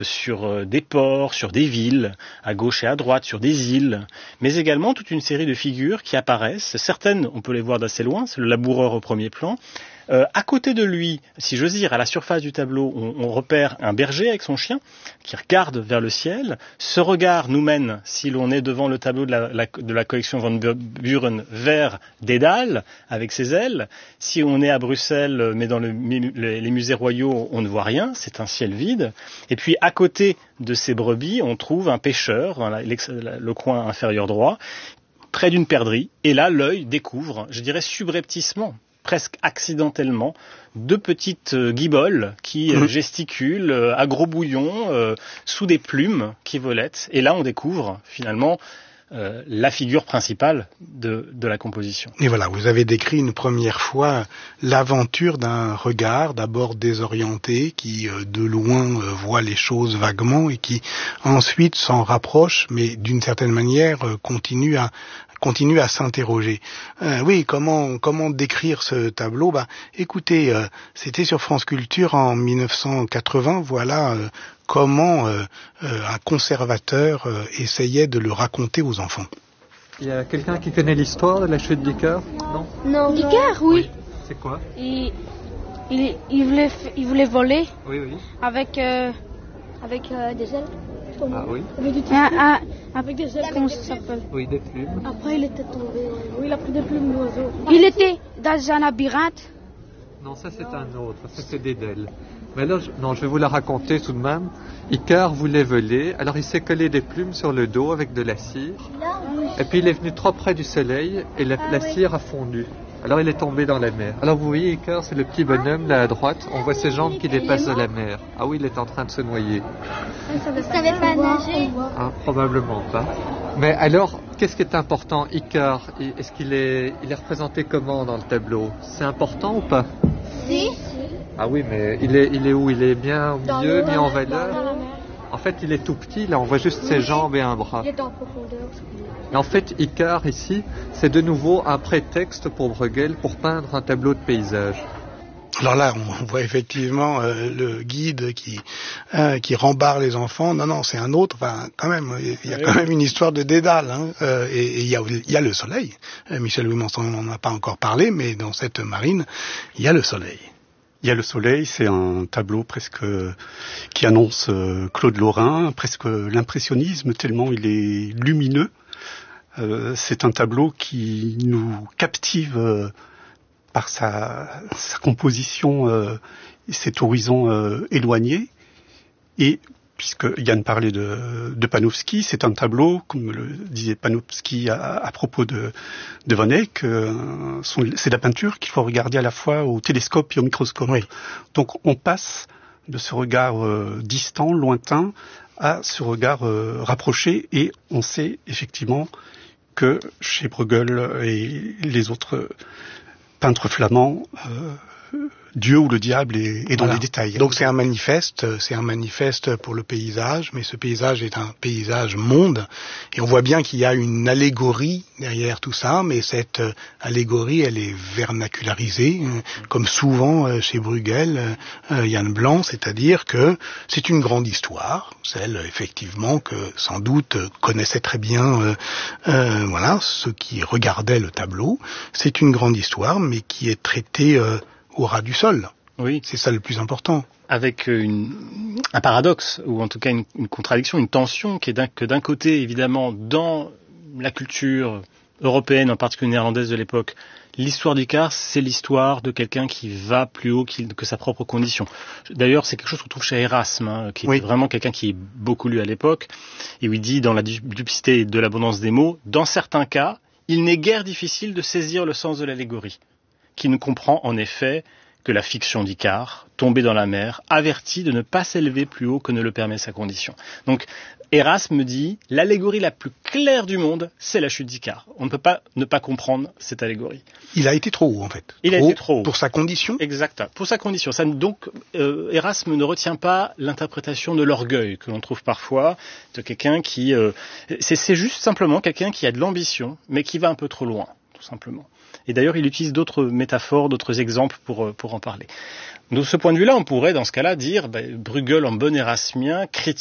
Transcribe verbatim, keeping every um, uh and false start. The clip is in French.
sur euh, des ports, sur des villes, à gauche et à droite, sur des îles, mais également toute une série de figures qui apparaissent. Certaines, on peut les voir d'assez loin, c'est le laboureur au premier plan. Euh, à côté de lui, si j'ose dire, à la surface du tableau, on, on repère un berger avec son chien qui regarde vers le ciel. Ce regard nous mène, si l'on est devant le tableau de la, la, de la collection Van Buren, vers Dédale avec ses ailes. Si on est à Bruxelles, mais dans le, les, les musées royaux, on ne voit rien, c'est un ciel vide. Et puis à côté de ces brebis, on trouve un pêcheur, dans la, le coin inférieur droit, près d'une perdrix. Et là, l'œil découvre, je dirais subrepticement, presque accidentellement, deux petites euh, guiboles qui euh, mmh. gesticulent euh, à gros bouillon euh, sous des plumes qui volettent. Et là, on découvre finalement euh, la figure principale de, de la composition. Et voilà, vous avez décrit une première fois l'aventure d'un regard d'abord désorienté qui euh, de loin euh, voit les choses vaguement et qui ensuite s'en rapproche, mais d'une certaine manière euh, continue à continue à s'interroger. Euh, oui, comment comment décrire ce tableau ? Bah, écoutez, euh, c'était sur France Culture en dix-neuf cent quatre-vingts. Voilà euh, comment euh, euh, un conservateur euh, essayait de le raconter aux enfants. Il y a quelqu'un qui connaît l'histoire de la chute d'Icare ? Non. Non. D'Icare, oui. oui. C'est quoi ? Il il il voulait il voulait voler. Oui, oui. Avec euh, avec euh, des ailes. Ah oui. Avec, du ah, ah, avec des ailes, comment ça s'appelle ? Oui, des plumes. Après, il était tombé. Oui, il a pris des plumes d'oiseau. Il était dans un labyrinthe. Non, ça c'est un autre. Ça c'est Dédale. Mais là, je... non, je vais vous la raconter tout de même. Icare voulait voler. Alors il s'est collé des plumes sur le dos avec de la cire. Et puis il est venu trop près du soleil et la, la cire a fondu. Alors il est tombé dans la mer. Alors vous voyez, Icare, c'est le petit bonhomme là à droite. On voit ses jambes qui dépassent de la mer. Ah oui, il est en train de se noyer. Il ne savait pas nager. Ah, probablement pas. Mais alors, qu'est-ce qui est important, Icare ? Est-ce qu'il est, il est représenté comment dans le tableau ? C'est important ou pas ? Si. Ah oui, mais il est, il est où ? Il est bien au milieu, mis en valeur ? En fait, il est tout petit, là, on voit juste ses jambes et un bras. Il est en profondeur. Et en fait, Icare, ici, c'est de nouveau un prétexte pour Bruegel pour peindre un tableau de paysage. Alors là, on voit effectivement euh, le guide qui euh, qui rembarre les enfants. Non, non, c'est un autre. Enfin, quand même, il y a quand même une histoire de Dédale. Hein, euh, et il y a, il y a le soleil. Euh, Michel Louis-Manson n'en a pas encore parlé, mais dans cette marine, il y a le soleil. Il y a le soleil, c'est un tableau presque qui annonce euh, Claude Lorrain, presque l'impressionnisme, tellement il est lumineux. Euh, c'est un tableau qui nous captive euh, par sa, sa composition euh, et cet horizon euh, éloigné. Et puisque Yann parlait de, de Panofsky, c'est un tableau, comme le disait Panofsky à, à propos de, de Van Eyck, euh, sont, c'est de la peinture qu'il faut regarder à la fois au télescope et au microscope. Oui. Donc on passe de ce regard euh, distant, lointain, à ce regard euh, rapproché, et on sait effectivement que chez Bruegel et les autres peintres flamands, euh, Dieu ou le diable est, est dans voilà. les détails. Donc c'est un manifeste, c'est un manifeste pour le paysage, mais ce paysage est un paysage monde, et on voit bien qu'il y a une allégorie derrière tout ça, mais cette allégorie, elle est vernacularisée, comme souvent chez Bruegel, euh, Yann Blanc, c'est-à-dire que c'est une grande histoire, celle effectivement que sans doute connaissaient très bien, euh, euh, voilà, ceux qui regardaient le tableau. C'est une grande histoire, mais qui est traitée euh, au ras du sol. Oui. C'est ça le plus important. Avec une, un paradoxe, ou en tout cas une, une contradiction, une tension, qui est d'un, que d'un côté, évidemment, dans la culture européenne, en particulier néerlandaise de l'époque, l'histoire d'Icare, c'est l'histoire de quelqu'un qui va plus haut que sa propre condition. D'ailleurs, c'est quelque chose qu'on trouve chez Erasme, hein, qui est oui. vraiment quelqu'un qui est beaucoup lu à l'époque, et où il dit, dans la duplicité de l'abondance des mots, dans certains cas, il n'est guère difficile de saisir le sens de l'allégorie, qui ne comprend en effet que la fiction d'Icare, tombée dans la mer, avertit de ne pas s'élever plus haut que ne le permet sa condition. Donc, Erasme dit, l'allégorie la plus claire du monde, c'est la chute d'Icare. On ne peut pas ne pas comprendre cette allégorie. Il a été trop haut, en fait. Il trop a été trop haut. Pour sa condition ? Exact. Pour sa condition. Ça, donc, euh, Erasme ne retient pas l'interprétation de l'orgueil que l'on trouve parfois, de quelqu'un qui... Euh, c'est, c'est juste simplement quelqu'un qui a de l'ambition, mais qui va un peu trop loin. tout simplement. Et d'ailleurs, il utilise d'autres métaphores, d'autres exemples pour, pour en parler. De ce point de vue-là, on pourrait, dans ce cas-là, dire, ben, Bruegel, en bon érasmien, critique